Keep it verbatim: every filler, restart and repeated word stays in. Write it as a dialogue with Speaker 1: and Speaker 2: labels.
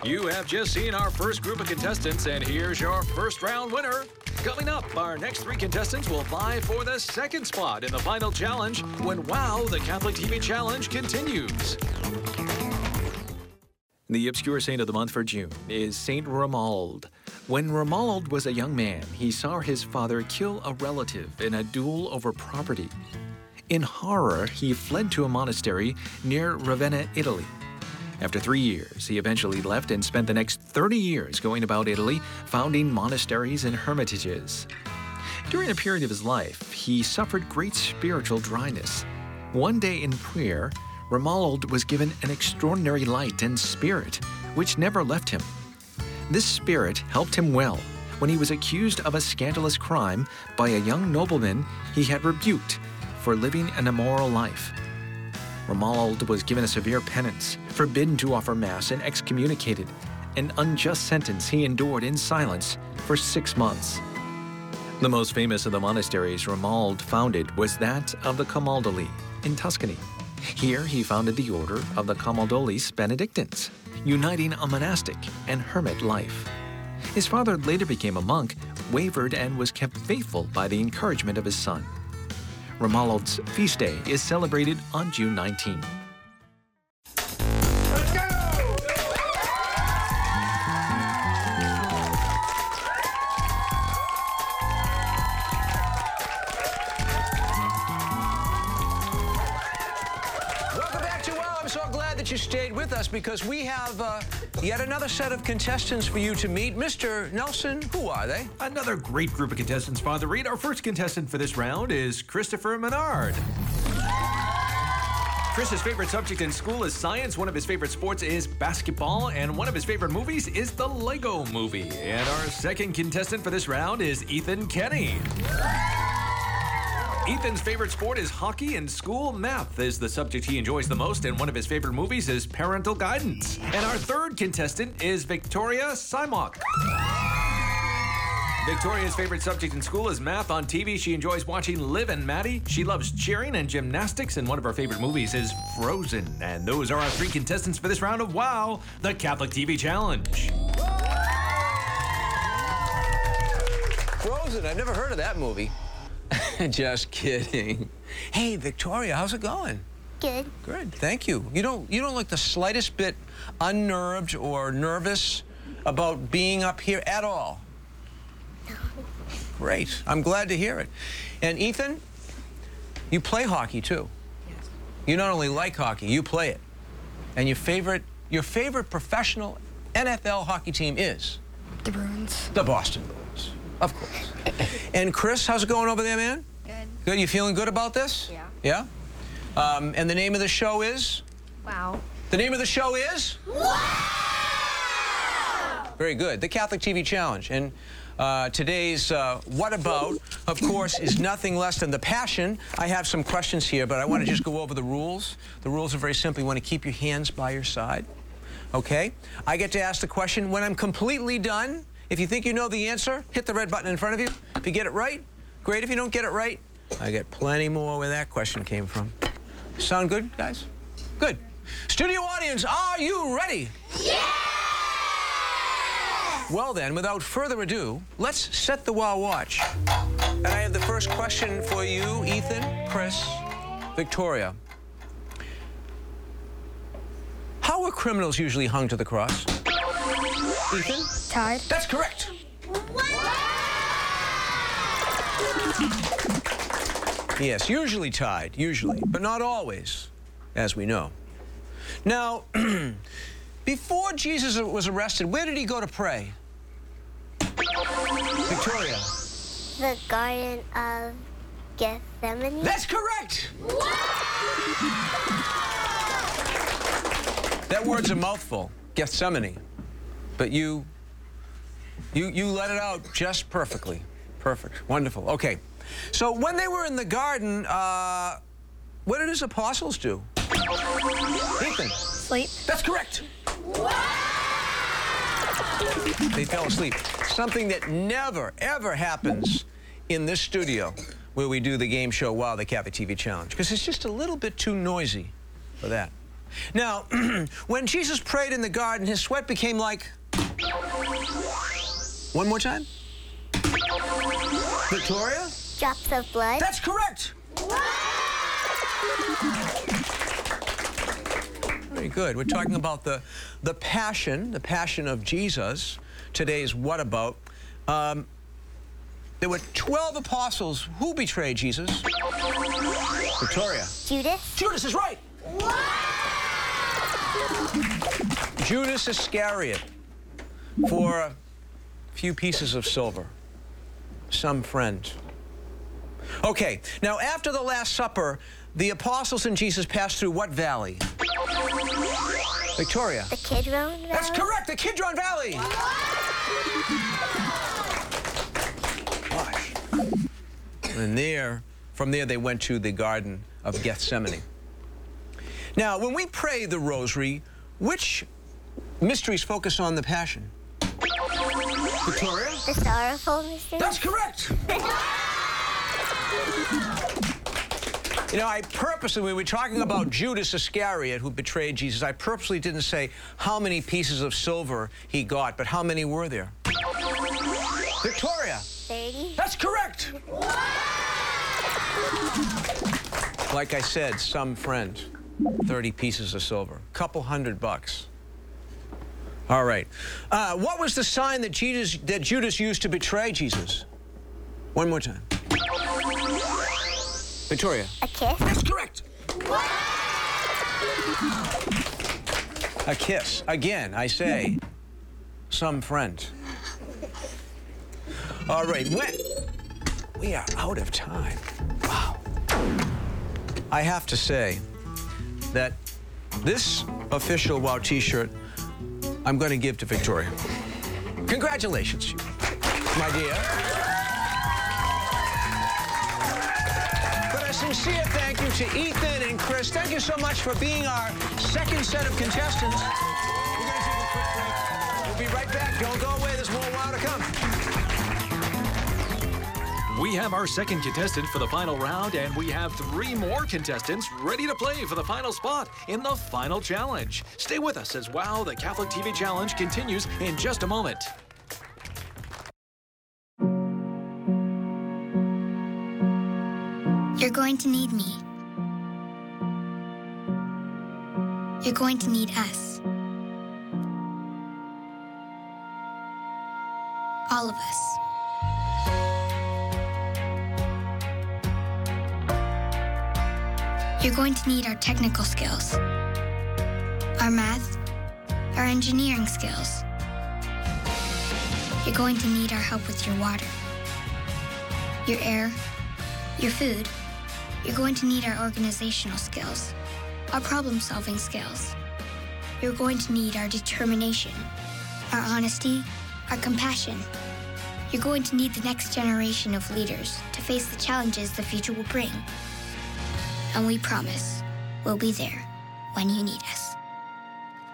Speaker 1: You have just seen our first group of contestants, and here's your first round winner. Coming up, our next three contestants will vie for the second spot in the final challenge when WOW, the Catholic T V Challenge, continues. The obscure saint of the month for June is Saint Romuald. When Romuald was a young man, he saw his father kill a relative in a duel over property. In horror, he fled to a monastery near Ravenna, Italy. After three years, he eventually left and spent the next thirty years going about Italy, founding monasteries and hermitages. During a period of his life, he suffered great spiritual dryness. One day in prayer, Romuald was given an extraordinary light and spirit, which never left him. This spirit helped him well when he was accused of a scandalous crime by a young nobleman he had rebuked for living an immoral life. Romuald was given a severe penance, forbidden to offer Mass, and excommunicated, an unjust sentence he endured in silence for six months. The most famous of the monasteries Romuald founded was that of the Camaldoli in Tuscany. Here he founded the order of the Camaldolis Benedictines, uniting a monastic and hermit life. His father later became a monk, wavered, and was kept faithful by the encouragement of his son. Romuald's feast day is celebrated on June nineteenth.
Speaker 2: Let's go! Welcome back to WOW. I'm so glad that you stayed with us because we have uh, yet another set of contestants for you to meet. Mister Nelson, who are they?
Speaker 1: Another great group of contestants, Father Reed. Our first contestant for this round is Christopher Menard. Chris's favorite subject in school is science, one of his favorite sports is basketball, and one of his favorite movies is the Lego Movie. And our second contestant for this round is Ethan Kenny. Ethan's favorite sport is hockey, and school math is the subject he enjoys the most, and one of his favorite movies is Parental Guidance. And our third contestant is Victoria Simok. Victoria's favorite subject in school is math. On T V, she enjoys watching Liv and Maddie. She loves cheering and gymnastics, and one of her favorite movies is Frozen. And those are our three contestants for this round of WOW, the Catholic T V Challenge.
Speaker 2: Frozen. I've never heard of that movie. Just kidding. Hey, Victoria, how's it going?
Speaker 3: Good.
Speaker 2: Good. Thank you. You don't you don't look the slightest bit unnerved or nervous about being up here at all.
Speaker 3: No.
Speaker 2: Great. I'm glad to hear it. And Ethan, you play hockey too.
Speaker 4: Yes.
Speaker 2: You not only like hockey, you play it. And your favorite your favorite professional N F L hockey team is?
Speaker 4: The Bruins.
Speaker 2: The Boston Bruins. Of course. And Chris, how's it going over there, man?
Speaker 4: Good.
Speaker 2: Good. You feeling good about this?
Speaker 4: Yeah.
Speaker 2: Yeah? Um, and the name of the show is?
Speaker 4: Wow.
Speaker 2: The name of the show is?
Speaker 3: Wow!
Speaker 2: Very good. The Catholic T V Challenge. And uh, today's uh, What About, of course, is nothing less than the Passion. I have some questions here, but I want to just go over the rules. The rules are very simple. You want to keep your hands by your side. Okay? I get to ask the question. When I'm completely done, if you think you know the answer, hit the red button in front of you. If you get it right, great. If you don't get it right, I get plenty more where that question came from. Sound good, guys? Good. Studio audience, are you ready?
Speaker 3: Yeah!
Speaker 2: Well then, without further ado, let's set the WOW watch. And I have the first question for you, Ethan, Chris, Victoria. How are criminals usually hung to the cross? Ethan?
Speaker 4: Tied.
Speaker 2: That's correct. Yes, usually tied, usually, but not always, as we know. Now, before Jesus was arrested, where did he go to pray? Victoria.
Speaker 3: The Garden of Gethsemane.
Speaker 2: That's correct. That word's a mouthful, Gethsemane. But you, you, you let it out just perfectly. Perfect. Wonderful. Okay. So when they were in the garden, uh, what did his apostles do? Ethan.
Speaker 4: Sleep.
Speaker 2: That's correct. They fell asleep. Something that never, ever happens in this studio where we do the game show WOW, the Catholic T V Challenge, because it's just a little bit too noisy for that. Now, when Jesus prayed in the garden, his sweat became like... One more time. Victoria?
Speaker 3: Drops of blood.
Speaker 2: That's correct. Very good. We're talking about the, the passion, the passion of Jesus. Today's What About? Um, there were twelve apostles. Who betrayed Jesus? Victoria.
Speaker 3: Judas.
Speaker 2: Judas is right. Judas Iscariot for a few pieces of silver. Some friend. Okay, now after the Last Supper, the apostles and Jesus passed through what valley? Victoria.
Speaker 3: The Kidron Valley.
Speaker 2: That's correct, the Kidron Valley. Gosh. And there, from there they went to the Garden of Gethsemane. Now, when we pray the Rosary, which mysteries focus on the Passion? Victoria?
Speaker 3: The sorrowful mystery.
Speaker 2: That's correct. You know, I purposely, when we were talking about Judas Iscariot, who betrayed Jesus, I purposely didn't say how many pieces of silver he got, but how many were there? Victoria?
Speaker 3: thirty.
Speaker 2: That's correct. Like I said, some friend, thirty pieces of silver, couple hundred bucks. All right. Uh, what was the sign that Jesus, that Judas used to betray Jesus? One more time. Victoria.
Speaker 3: A kiss.
Speaker 2: That's correct. A kiss. Again, I say, some friend. All right. When we are out of time. Wow. I have to say that this official WOW T-shirt I'm going to give to Victoria. Congratulations, my dear. But a sincere thank you to Ethan and Chris. Thank you so much for being our second set of contestants. We're going to take a quick break. We'll be right back. Don't go away. There's more WOW to come.
Speaker 1: We have our second contestant for the final round, and we have three more contestants ready to play for the final spot in the final challenge. Stay with us as WOW, the Catholic T V Challenge, continues in just a moment.
Speaker 4: You're going to need me. You're going to need us. All of us. You're going to need our technical skills, our math, our engineering skills. You're going to need our help with your water, your air, your food. You're going to need our organizational skills, our problem-solving skills. You're going to need our determination, our honesty, our compassion. You're going to need the next generation of leaders to face the challenges the future will bring. And we promise we'll be there when you need us.